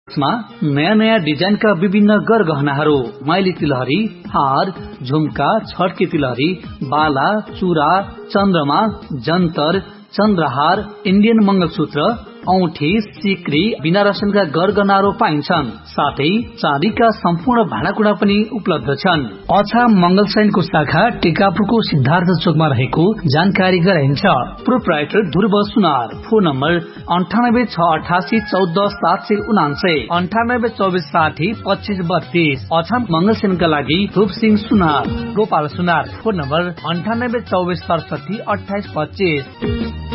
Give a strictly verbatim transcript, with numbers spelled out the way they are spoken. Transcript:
नयाँ नयाँ डिजाइनका विभिन्न गरगहनाहरू, माइली तिलहरी, हार, झुम्का, छड्के तिलहरी, बाला, चूरा, चन्द्रमा, जन्तर, चन्द्रहार, इन्डियन मंगलसूत्र, औठी, सिक्री, बिना रसनका गरगहनाहरू पाइन्छन्। साथै चाँदीका सम्पूर्ण भाँडाकुँडा पनि उपलब्ध छन्। अछाम मंगलसैनको शाखा टिकापुरको सिद्धार्थ चोकमा रहेको जानकारी गराइन्छ। प्रोप्राइटर ध्रुव सुनार। फोन नम्बर अन्ठानब्बे छ अठासी चौध सात सय उनान्सय, अन्ठानब्बे चौबिस साठी पच्चीस बत्तीस। अछाम मंगलसेनका लागि धूप सिंह सुनार। गोपाल सुनार। फोन नम्बर अन्ठानब्बे चौबिस सडसठी अठाइस पच्चीस।